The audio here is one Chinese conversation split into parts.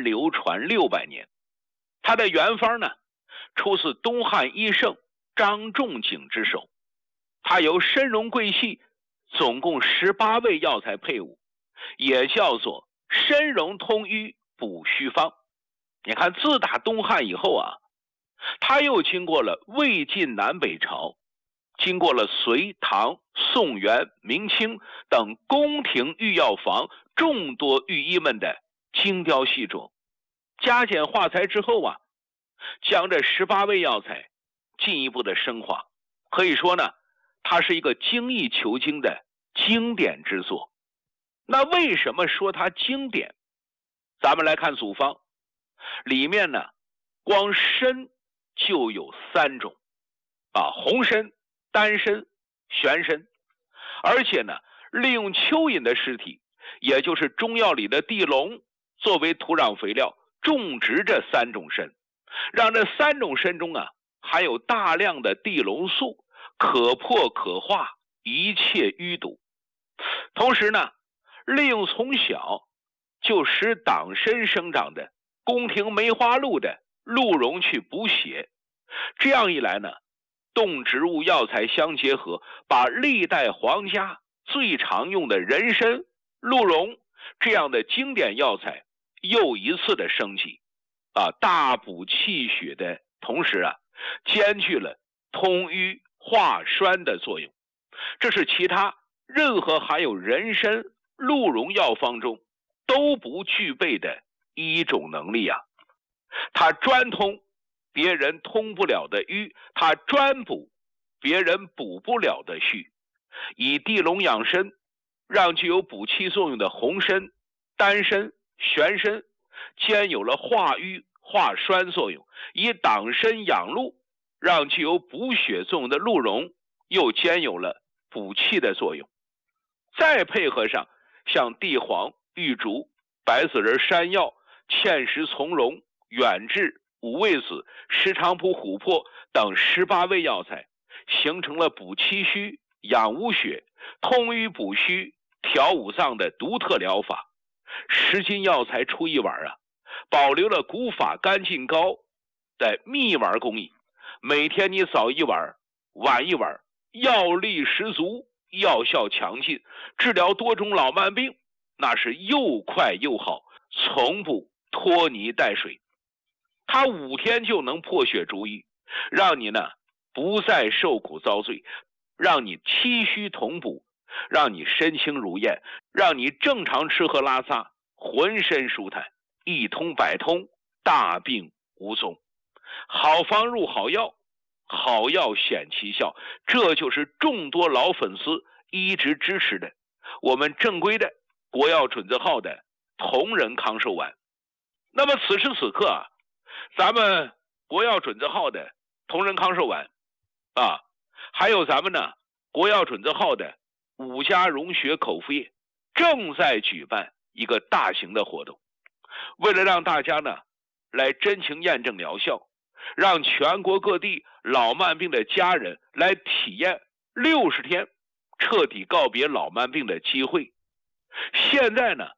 流传600年。它的原方呢，出自东汉医圣张仲景之手。它由参茸桂细总共18味药材配伍，也叫做参茸通瘀补虚方。你看，自打东汉以后啊，它又经过了魏晋南北朝，经过了隋唐宋元明清等宫廷御药房众多御医们的精雕细琢，加减化裁之后啊，将这18味药材进一步的升华。可以说呢，它是一个精益求精的经典之作。那为什么说它经典？咱们来看组方，里面呢，光参就有3种啊，红参、丹参、玄参，而且呢，利用蚯蚓的尸体，也就是中药里的地龙，作为土壤肥料，种植这3种参，让这3种参中啊，含有大量的地龙素，可破可化一切淤堵。同时呢，利用从小就使党参生长的宫廷梅花鹿的鹿茸去补血，这样一来呢，动植物药材相结合，把历代皇家最常用的人参、鹿茸这样的经典药材又一次的升级啊，大补气血的同时啊，兼具了通瘀化栓的作用。这是其他任何含有人参、鹿茸药方中都不具备的一种能力啊！它专通别人通不了的瘀，它专补别人补不了的虚。以地龙养参，让具有补气作用的红参、丹参、玄参兼有了化瘀化栓作用；以党参养鹿，让具有补血作用的鹿茸又兼有了补气的作用。再配合上像地黄、玉竹、白子仁山药、芡实从容、远志、五味子、石菖蒲、琥珀等18味药材，形成了补气虚、养无血、通瘀补虚、调五脏的独特疗法。10斤药材出1碗啊，保留了古法干净膏的蜜丸工艺。每天你早1碗，晚1碗，药力十足，药效强劲，治疗多种老慢病，那是又快又好，从不拖泥带水。它5天就能破血逐瘀，让你呢不再受苦遭罪，让你气虚同补，让你身轻如燕，让你正常吃喝拉撒，浑身舒坦，一通百通，大病无踪。好方入好药，好药显其效，这就是众多老粉丝一直支持的我们正规的国药准字号的同仁康寿丸。那么此时此刻啊，咱们国药准字号的同仁康寿丸啊，还有咱们呢国药准字号的5家溶血口服液正在举办一个大型的活动。为了让大家呢来真情验证疗效，让全国各地老慢病的家人来体验60天彻底告别老慢病的机会。现在呢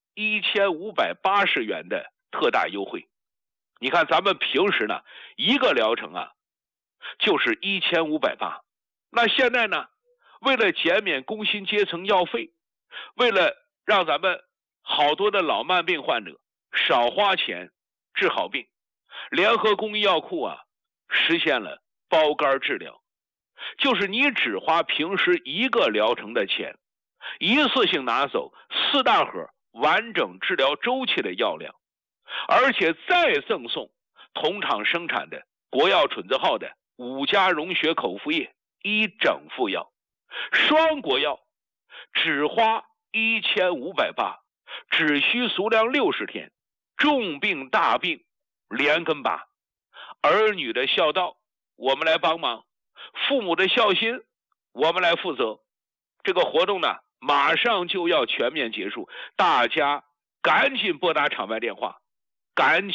1580元的特大优惠。你看咱们平时呢一个疗程啊就是1580，那现在呢为了减免工薪阶层药费，为了让咱们好多的老慢病患者少花钱治好病，联合公益药库啊实现了包干治疗，就是你只花平时一个疗程的钱，一次性拿走4大盒完整治疗周期的药量，而且再赠送同厂生产的国药准字号的5家溶血口服液1整副药，双国药只花1580，只需足量60天，重病大病连根拔。儿女的孝道我们来帮忙，父母的孝心我们来负责。这个活动呢马上就要全面结束，大家赶紧拨打场外电话，赶紧